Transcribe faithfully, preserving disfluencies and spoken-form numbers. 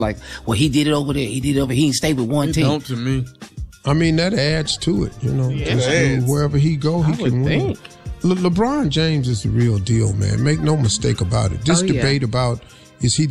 Like, well, he did it over there. He did it over. He ain't stay with one it team. Don't to me. I mean, that adds to it. You know, Yeah, just, it you know, adds. wherever he go, he I can would win. think. Le- LeBron James is the real deal, man. Make no mistake about it. This Oh, yeah. debate about is he